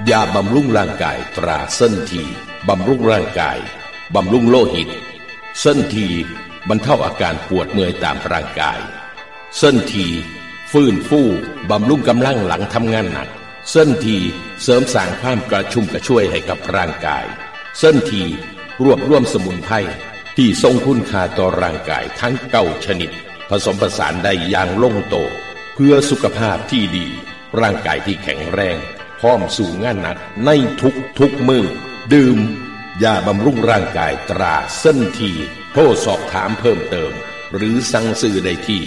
ยาบำรุงร่างกายตราเส้นทีบำรุงร่างกายบำรุงโลหิตเส้นทีบรรเทาอาการปวดเมื่อยตามร่างกายเส้นทีฟื้นฟูบำรุงกำลังหลังทำงานหนักเส้นทีเสริมสร้างความกระชุ่มกระชวยให้กับร่างกายเส้นทีรวบรวมสมุนไพรที่ทรงคุณค่าต่อร่างกายทั้ง9ชนิดผสมผสานได้อย่างลงตัวเพื่อสุขภาพที่ดีร่างกายที่แข็งแรงพร้อมสู่งานหนักในทุกมื้อดื่มยาบำรุงร่างกายตราเส้นทีโทรสอบถามเพิ่มเติมหรือสั่งซื้อได้ที่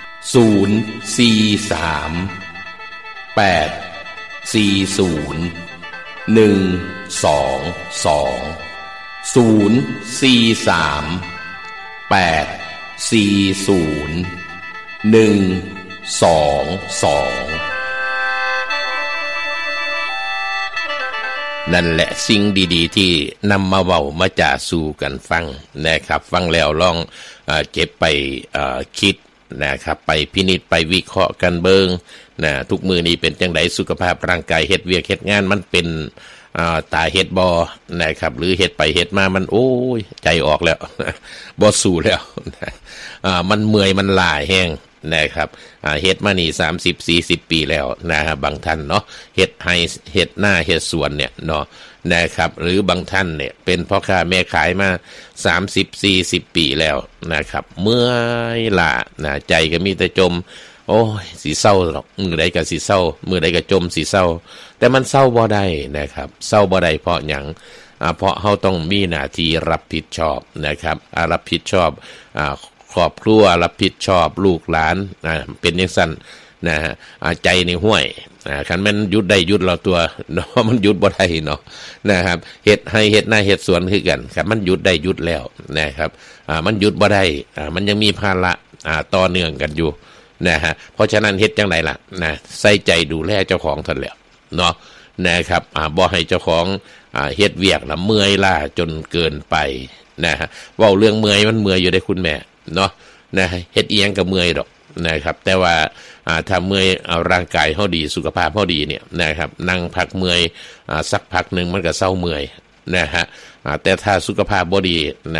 นั่นแหละสิ่งดีๆที่นำมาเว้ามาจ่าสู่กันฟังนะครับฟังแล้วลองเก็บไปคิดนะครับไปพินิจไปวิเคราะห์กันเบิงนะทุกมื้อนี้เป็นจังไดสุขภาพร่างกายเฮ็ดเวียกเฮ็ดงานมันเป็นตาเฮ็ดบ่นะครับหรือเฮ็ดไปเฮ็ดมามันโอ้ยใจออกแล้วบ่สู้แล้วมันเมื่อยมันล้าแห้งนะครับเฮ็ดมานี่30-40 ปีแล้วนะครับบางท่านเนาะเฮ็ดให้เฮ็ดหน้าเฮ็ดสวนเนี่ยเนาะนะครับหรือบางท่านเนี่ยเป็นพ่อค้าแม่ขายมา30-40 ปีแล้วนะครับเมื่อยล้านะใจก็มีแต่จมโอ้ยสิเศร้าหรอกมื้อใดก็สิเศร้ามื้อใดก็จมสิเศร้าแต่มันเศร้าบ่ได้นะครับเศร้าบ่ได้เพราะหยังเพราะเฮาต้องมีหน้าที่รับผิดชอบนะครับรับผิดชอบครอบครัวรับผิดชอบลูกหลานเป็นจังซั่นนะฮะใจในห้วยคันมันหยุดได้หยุดเราตัวเนาะมันหยุดบ่ได้เนาะนะครับเฮ็ดให้เฮ็ดหน้าเฮ็ดสวนคือกันครับมันหยุดได้หยุดแล้วนะครับมันหยุดบ่ได้มันยังมีภาระต่อเนื่องกันอยู่นะฮะเพราะฉะนั้นเฮ็ดจังไดล่ะนะใส่ใจดูแลเจ้าของท่านแล้วเนาะนะครับบ่ให้เจ้าของเฮ็ดเวียกน่ะเมื่อยล้าจนเกินไปนะฮะเว้าเรื่องเมื่อยมันเมื่อยอยู่ได้คุณแม่เนาะนะเฮ็ดอีหยังก็เมื่อยดอกนะครับแต่ว่าถ้าเมื่อยร่างกายเฮาดีสุขภาพเฮาดีเนี่ยนะครับนั่งพักเมื่อยสักพักนึงมันก็เซาเมื่อยนะฮะแต่ถ้าสุขภาพบ่ดีน